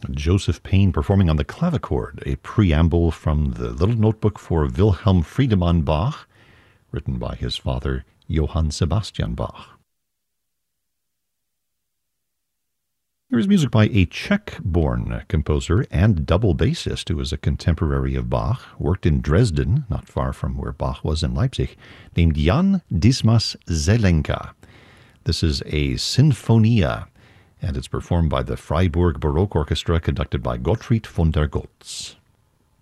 Joseph Payne performing on the clavichord, a preamble from the Little Notebook for Wilhelm Friedemann Bach, written by his father, Johann Sebastian Bach. Here is music by a Czech-born composer and double bassist who was a contemporary of Bach, worked in Dresden, not far from where Bach was in Leipzig, named Jan Dismas Zelenka. This is a Sinfonia, and it's performed by the Freiburg Baroque Orchestra, conducted by Gottfried von der Goltz.